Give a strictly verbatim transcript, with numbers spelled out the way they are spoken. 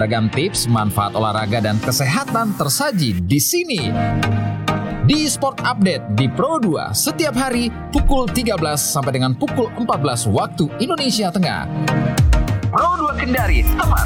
Beragam tips, manfaat olahraga dan kesehatan tersaji di sini. Di Sport Update di Pro dua setiap hari pukul tiga belas sampai dengan pukul empat belas waktu Indonesia Tengah. Pro dua Kendari, teman